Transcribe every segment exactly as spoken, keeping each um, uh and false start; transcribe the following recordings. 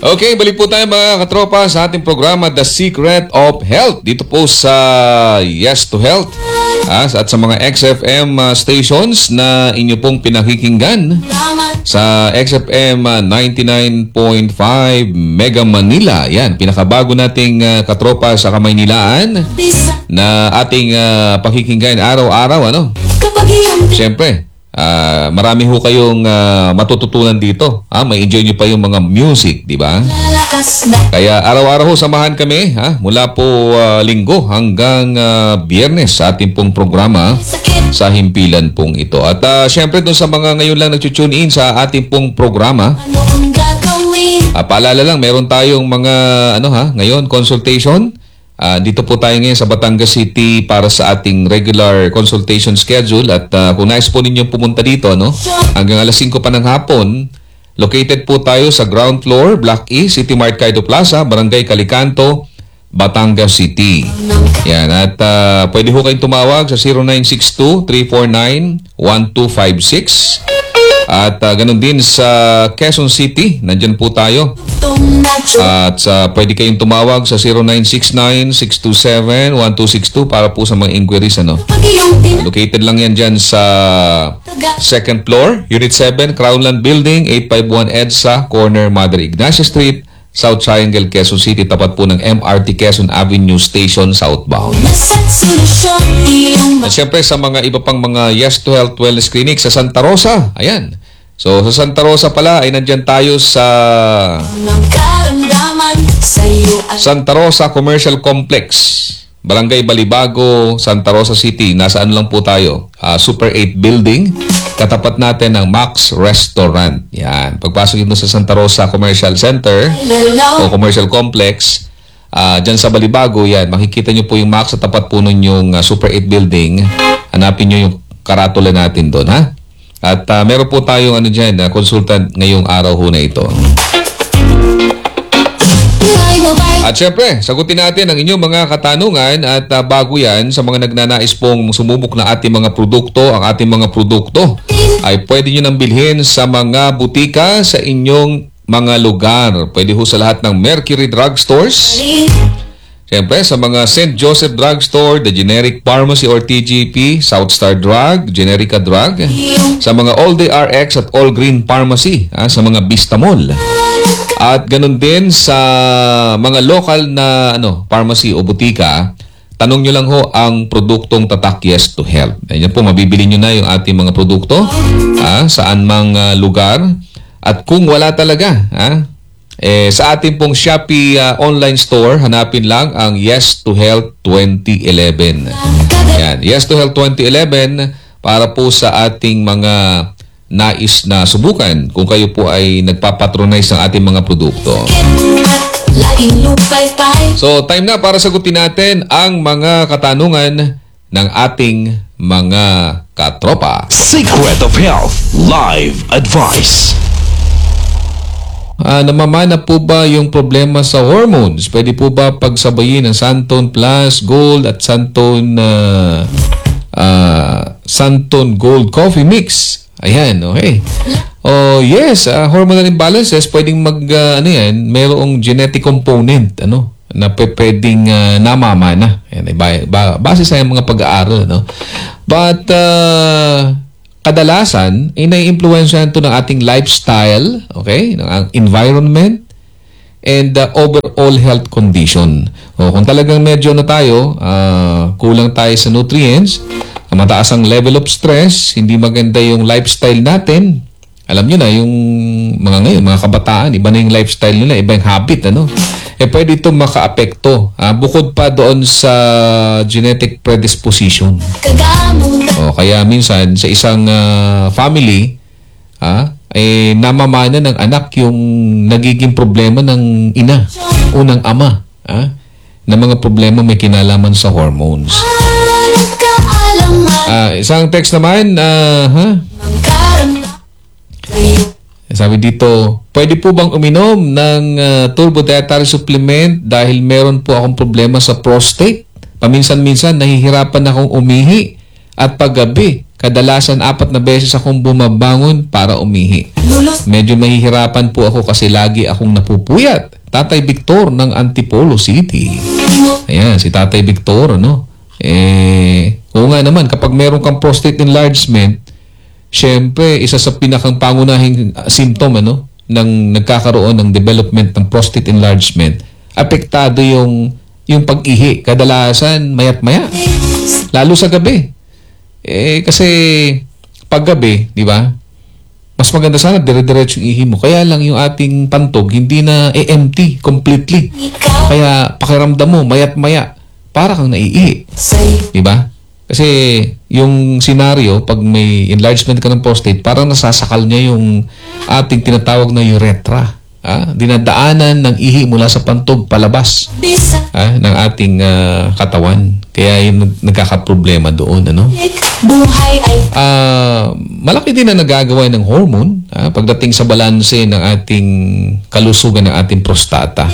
Okay, balik po tayo mga katropa sa ating programa The Secret of Health dito po sa Yes to Health ah, at sa mga X F M uh, stations na inyo pong pinakikinggan sa X F M uh, ninety-nine point five Mega Manila. Yan, pinakabago nating uh, katropa sa Kamaynilaan na ating uh, pakikinggan araw-araw. Ano? Siyempre, Uh, marami ho kayong uh, matututunan dito. Ha? May enjoy nyo pa yung mga music, di ba? Kaya araw-araw ho samahan kami ha? Mula po uh, linggo hanggang uh, biyernes sa ating pong programa sa himpilan pong ito. At uh, syempre dun sa mga ngayon lang nag-tune in sa ating pong programa, uh, paalala lang, meron tayong mga ano ha, ngayon consultation. Uh, dito po tayo ngayon sa Batangas City para sa ating regular consultation schedule at uh, kung nais po ninyong pumunta dito no, hanggang alas singko pa ng hapon, located po tayo sa ground floor, Block E, City Mart Kaido Plaza, Barangay Calicanto, Batangas City. Yan, at uh, pwede ho kayong tumawag sa zero nine six two, three four nine, one two five six. At uh, ganun din sa Quezon City, nandyan po tayo. At uh, pwede kayong tumawag sa zero nine six nine, six two seven, one two six two para po sa mga inquiries. Ano? Located lang yan dyan sa second floor, Unit seven, Crownland Building, eight five one EDSA, corner Mother Ignacia Street, South Triangle, Quezon City, tapat po ng M R T Quezon Avenue Station southbound. At syempre sa mga iba pang mga Yes to Health Wellness Clinic sa Santa Rosa, ayan. So sa Santa Rosa pala ay nandyan tayo sa Santa Rosa Commercial Complex, Barangay Balibago, Santa Rosa City. Nasaan lang po tayo? Uh, Super eight Building. Katapat natin ng Max Restaurant. Yan. Pagpasok nyo sa Santa Rosa Commercial Center o Commercial Complex, uh, dyan sa Balibago, yan, makikita nyo po yung Max sa tapat po nun yung uh, Super eight Building. Hanapin nyo yung karatula natin doon, ha? At uh, meron po tayong ano dyan, uh, consultant ngayong araw ho na ito. At syempre, sagutin natin ang inyong mga katanungan at uh, bago yan, sa mga nagnanais pong sumubok na ating mga produkto, ang ating mga produkto ay pwede nyo nang bilhin sa mga butika sa inyong mga lugar. Pwede ho sa lahat ng Mercury Drug Stores. Syempre, sa mga Saint Joseph Drug Store, The Generic Pharmacy or T G P, Southstar Drug, Generica Drug, sa mga All Day R X at All Green Pharmacy, ha, sa mga Vista Mall. At ganun din sa mga local na ano, pharmacy o butika, tanong nyo lang ho ang produktong tatak Yes to Health. Ayan po, mabibili nyo na yung ating mga produkto ha, saan mang uh, lugar. At kung wala talaga, ha, eh, sa ating pong Shopee uh, online store, hanapin lang ang Yes to Health twenty eleven. Ayan, Yes to Health twenty eleven para po sa ating mga nais na subukan kung kayo po ay nagpapatronize ng ating mga produkto. So, time na para sagutin natin ang mga katanungan ng ating mga katropa. Secret of Health Live Advice. Uh, namamana po ba yung problema sa hormones? Pwede po ba pagsabayin ng Santon Plus Gold at Santon uh, uh, Santon Gold Coffee Mix? Ayan, okay. Oh, yes, uh, hormonal imbalances, pwedeng mag, uh, ano yan, mayroong genetic component, ano, na pwedeng uh, namamana. Ayan, ba, ba, base sa mga pag-aaral, no? But, uh, kadalasan, ay nai-influensyahan ito ng ating lifestyle, okay, ng environment, and the uh, overall health condition. O, kung talagang medyo na tayo, uh, kulang tayo sa nutrients, mataas ang level of stress, hindi maganda yung lifestyle natin. Alam nyo na, yung mga ngayon, mga kabataan, iba na yung lifestyle nila, iba yung habit, ano? Eh, pwede ito maka-apekto. Ah, bukod pa doon sa genetic predisposition. O, kaya minsan, sa isang uh, family, ah, eh, namamana ng anak yung nagiging problema ng ina o ng ama. Ah, na mga problema may kinalaman sa hormones. Uh, isang text naman, uh, huh? Sabi dito, pwede po bang uminom ng uh, turbo dietary supplement dahil meron po akong problema sa prostate? Paminsan-minsan nahihirapan akong umihi at paggabi kadalasan apat na beses akong bumabangon para umihi. Medyo mahihirapan po ako kasi lagi akong napupuyat. Tatay Victor ng Antipolo City. Ayan, si Tatay Victor, ano? Eh, oo nga naman, kapag meron kang prostate enlargement, syempre, isa sa pinakang pangunahing uh, symptom, ano, ng nagkakaroon ng development ng prostate enlargement, apektado yung, yung pag-ihi. Kadalasan, mayat-maya. Lalo sa gabi. Eh, kasi, pag gabi, di ba, mas maganda sana dire-diretso yung ihi mo. Kaya lang yung ating pantog, hindi na empty completely. Kaya pakiramdam mo, mayat-maya, para kang naiihi. Diba? Kasi yung senaryo, pag may enlargement ka ng prostate, parang nasasakal niya yung ating tinatawag na urethra. Ah, dinadaanan ng ihi mula sa pantog palabas ah, ng ating uh, katawan. Kaya yung nagkakaproblema doon. Ano? Ah, malaki din na nagagawa ng hormone ah, pagdating sa balanse ng ating kalusugan ng ating prostata.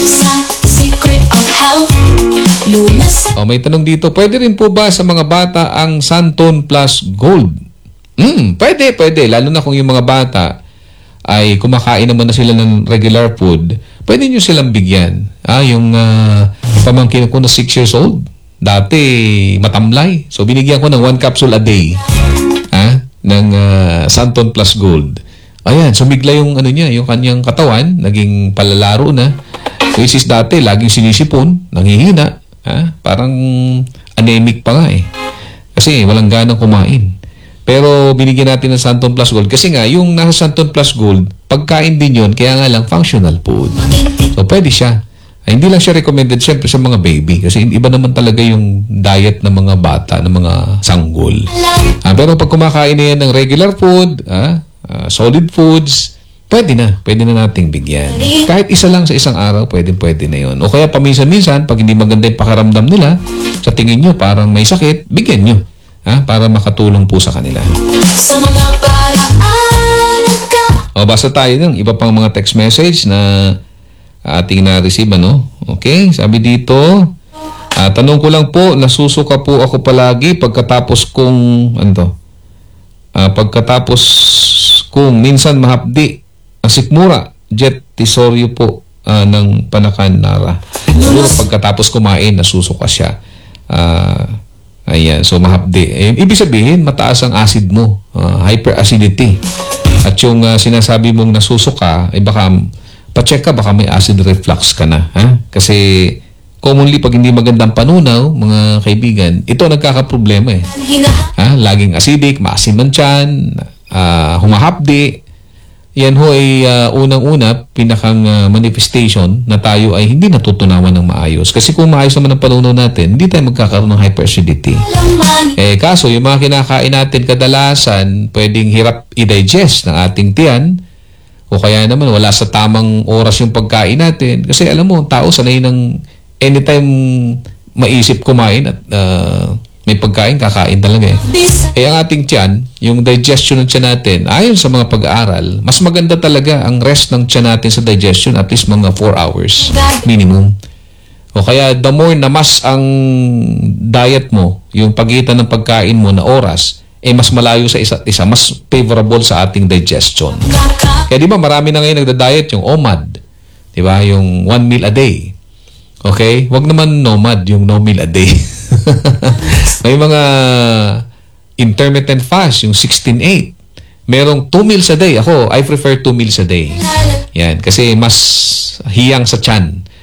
Oh, may tanong dito, pwede rin po ba sa mga bata ang Santon Plus Gold? Hmm, pwede, pwede. Lalo na kung yung mga bata ay kumakain naman na sila ng regular food, pwede nyo silang bigyan. Ah, yung uh, pamangkin ko na six years old, dati matamlay. So, binigyan ko ng one capsule a day ah, ng uh, Santon Plus Gold. Ayan, sumigla yung ano niya, yung kanyang katawan, naging palalaro na. Which is dati, laging sinisipon, nanghihina. Ah, parang anemic pa nga eh. Kasi walang ganang kumain. Pero binigyan natin ng Santon Plus Gold. Kasi nga, yung nasa Santon Plus Gold, pagkain din yun, kaya nga lang functional food. So, pwede siya. Ay, hindi lang siya recommended syempre sa mga baby. Kasi iba naman talaga yung diet ng mga bata, ng mga sanggol. Ah, pero pag kumakain na yan ng regular food, ah, uh, solid foods, pwede na. Pwede na nating bigyan. Kahit isa lang sa isang araw, pwede, pwede na yun. O kaya paminsan-minsan, pag hindi maganda yung pakaramdam nila, sa tingin nyo parang may sakit, bigyan nyo. Ha? Para makatulong po sa kanila. Sa mga o, basta tayo ng iba pang mga text message na ating na-receive, ano? Okay, sabi dito, uh, tanong ko lang po, nasusuka po ako palagi pagkatapos kong, ano to? Uh, pagkatapos kong minsan mahapdi ang sikmura, jet tisoryo po uh, ng Panakan Nara. Siguro pagkatapos kumain, nasusuka siya. Ah... Uh, Ayan, so mahapdi. Eh, ibig sabihin, mataas ang acid mo, uh, hyperacidity. At yung uh, sinasabi mong nasusuka, eh baka, pa-check ka, baka may acid reflux ka na. Ha? Kasi, commonly, pag hindi magandang panunaw, mga kaibigan, ito nagkakaproblema eh. Ha? Laging acidic, maasim ang tiyan, uh, humahapdi. Yan ho ay uh, unang-una, pinakang uh, manifestation na tayo ay hindi natutunawan ng maayos. Kasi kung maayos naman ang panunaw natin, hindi tayo magkakaroon ng hyperacidity. Eh, kaso, yung mga kinakain natin kadalasan, pwedeng hirap i-digest ng ating tiyan, o kaya naman wala sa tamang oras yung pagkain natin. Kasi alam mo, tao sanay ng anytime maisip kumain at uh, may pagkain, kakain talaga eh. Eh, ang ating tiyan, yung digestion ng tiyan natin, ayon sa mga pag-aaral, mas maganda talaga ang rest ng tiyan natin sa digestion, at least mga four hours minimum. O kaya, the more na mas ang diet mo, yung pagitan ng pagkain mo na oras, eh mas malayo sa isa't isa, mas favorable sa ating digestion. Kaya di ba, marami na ngayon nagda-diet, yung O M A D. Di ba? Yung one meal a day. Okay? Wag naman nomad, yung no meal a day. May mga intermittent fast, yung sixteen eight. Merong two meals a day. Ako, I prefer two meals a day. Yan. Kasi mas hiyang sa tiyan.